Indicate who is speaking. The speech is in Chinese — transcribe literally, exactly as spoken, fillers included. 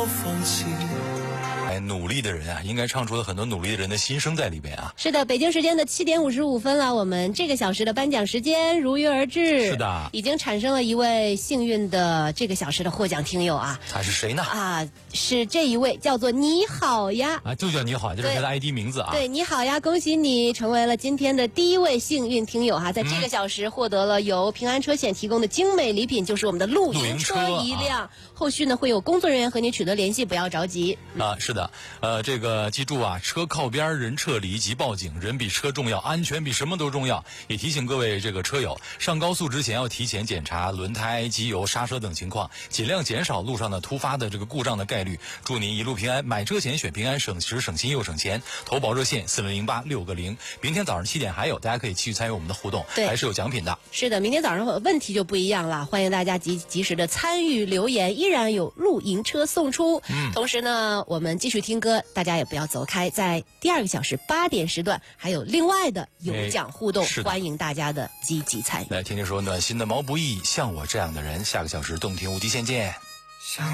Speaker 1: 哎，努力的人啊，应该唱出了很多努力的人的心声在里边啊。
Speaker 2: 是的，北京时间的七点五十五分了，我们这个小时的颁奖时间如约而至。
Speaker 1: 是的，
Speaker 2: 已经产生了一位幸运的这个小时的获奖听友啊。
Speaker 1: 他是谁呢？
Speaker 2: 啊，是这一位叫做你好呀。
Speaker 1: 啊，就叫你好，这是他的 I D 名字啊。
Speaker 2: 对，你好呀，恭喜你成为了今天的第一位幸运听友哈，在这个小时获得了由平安车险提供的精美礼品，就是我们的露营车一辆。啊、后续呢会有工作人员和你取得联系，不要着急。
Speaker 1: 啊，是的，呃，这个记住啊，车靠边人撤离即报警，人比车重要，安全比什么都重要。也提醒各位这个车友，上高速之前要提前检查轮胎、机油、刹车等情况，尽量减少路上的突发的这个故障的概率。祝您一路平安，买车险选平安，省时省心又省钱。投保热线四零零八六个零，明天早上七点还有，大家可以继续参与我们的互动，还是有奖品的。
Speaker 2: 是的，明天早上问题就不一样了，欢迎大家及及时的参与留言，依然有露营车送出。嗯，同时呢，我们继续听歌，大家也不要走开，在第二个小时八点时段还有另外的有奖互动，哎、欢迎大家的积极参与。
Speaker 1: 来听听说暖心的毛不易，像我这样的人，下个小时动听无极限见。